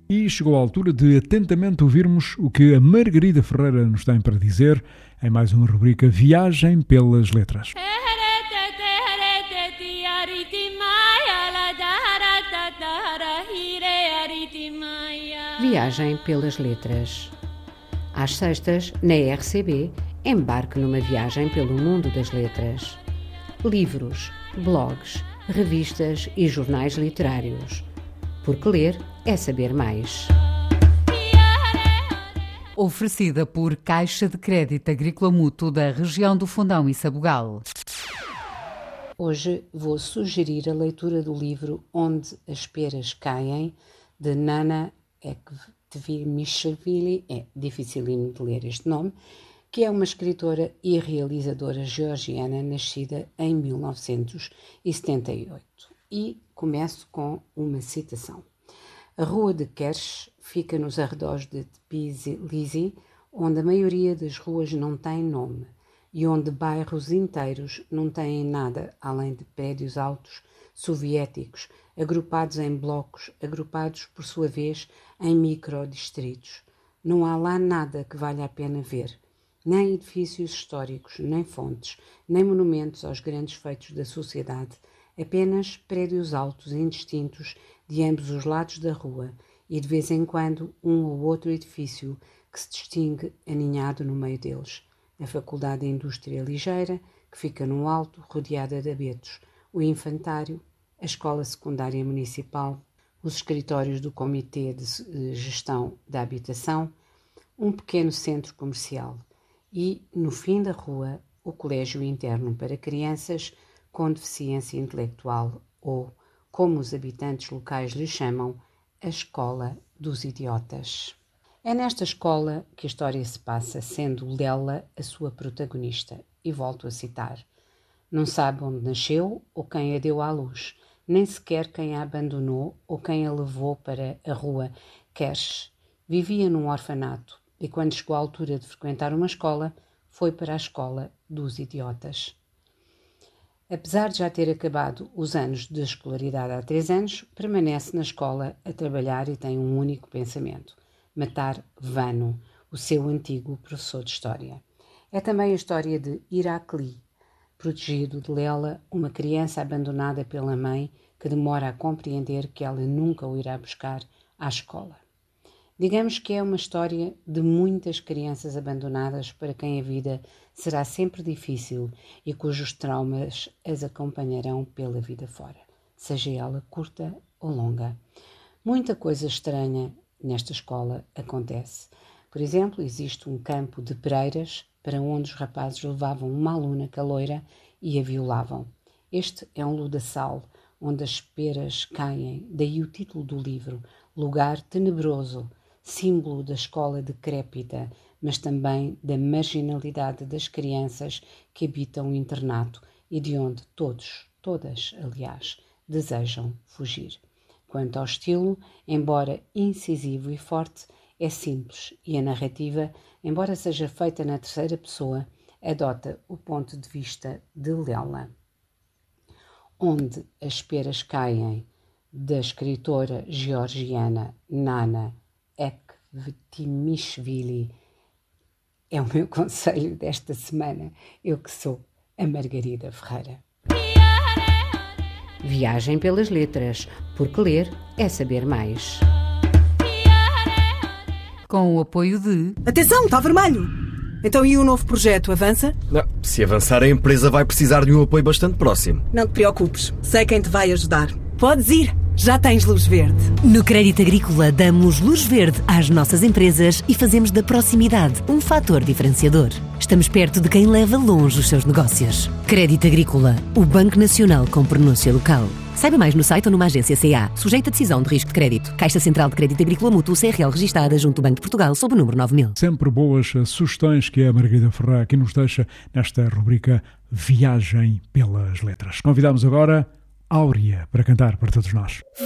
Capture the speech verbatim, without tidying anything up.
e chegou a altura de atentamente ouvirmos o que a Margarida Ferreira nos tem para dizer em mais uma rubrica Viagem pelas Letras. Viagem pelas Letras. Às sextas, na R C B, embarque numa viagem pelo mundo das letras. Livros, blogs, revistas e jornais literários. Porque ler é saber mais. Oferecida por Caixa de Crédito Agrícola Mútuo da região do Fundão e Sabugal. Hoje vou sugerir a leitura do livro Onde as Peras Caem, de Nana Ekvemischvili, é dificílimo de ler este nome, que é uma escritora e realizadora georgiana nascida em mil novecentos e setenta e oito. E começo com uma citação. A rua de Kersh fica nos arredores de Tbilisi, onde a maioria das ruas não tem nome e onde bairros inteiros não têm nada além de prédios altos soviéticos, agrupados em blocos, agrupados por sua vez em microdistritos. Não há lá nada que valha a pena ver, nem edifícios históricos, nem fontes, nem monumentos aos grandes feitos da sociedade, apenas prédios altos e indistintos de ambos os lados da rua e de vez em quando um ou outro edifício que se distingue aninhado no meio deles. A Faculdade de Indústria Ligeira, que fica no alto, rodeada de abetos, o infantário, a Escola Secundária Municipal, os escritórios do Comitê de Gestão da Habitação, um pequeno centro comercial e, no fim da rua, o Colégio Interno para Crianças com Deficiência Intelectual ou, como os habitantes locais lhe chamam, a Escola dos Idiotas. É nesta escola que a história se passa, sendo Lela a sua protagonista. E volto a citar. Não sabe onde nasceu ou quem a deu à luz, nem sequer quem a abandonou ou quem a levou para a rua Kersh. Vivia num orfanato e, quando chegou à altura de frequentar uma escola, foi para a Escola dos Idiotas. Apesar de já ter acabado os anos de escolaridade há três anos, permanece na escola a trabalhar e tem um único pensamento: matar Vano, o seu antigo professor de História. É também a história de Irakli, protegido de Lela, uma criança abandonada pela mãe que demora a compreender que ela nunca o irá buscar à escola. Digamos que é uma história de muitas crianças abandonadas para quem a vida será sempre difícil e cujos traumas as acompanharão pela vida fora, seja ela curta ou longa. Muita coisa estranha nesta escola acontece. Por exemplo, existe um campo de pereiras para onde os rapazes levavam uma aluna caloira e a violavam. Este é um lodaçal onde as peras caem, daí o título do livro, Lugar Tenebroso, símbolo da escola decrépita, mas também da marginalidade das crianças que habitam o internato e de onde todos, todas, aliás, desejam fugir. Quanto ao estilo, embora incisivo e forte, é simples e a narrativa, embora seja feita na terceira pessoa, adota o ponto de vista de Lela. Onde as peras caem, da escritora georgiana Nana Ekvemischvili, é o meu conselho desta semana, eu que sou a Margarida Ferreira. Viagem pelas Letras, porque ler é saber mais. Com o apoio de... Atenção, está vermelho! Então e o novo projeto, avança? Não, se avançar a empresa vai precisar de um apoio bastante próximo. Não te preocupes, sei quem te vai ajudar. Podes ir, já tens luz verde. No Crédito Agrícola damos luz verde às nossas empresas e fazemos da proximidade um fator diferenciador. Estamos perto de quem leva longe os seus negócios. Crédito Agrícola, o Banco Nacional com pronúncia local. Saiba mais no site ou numa agência C A, sujeita a decisão de risco de crédito. Caixa Central de Crédito Agrícola Mútuo C R L registada junto ao Banco de Portugal sob o número nove mil. Sempre boas sugestões que a Margarida Ferreira aqui nos deixa nesta rubrica Viagem pelas Letras. Convidamos agora Áurea para cantar para todos nós.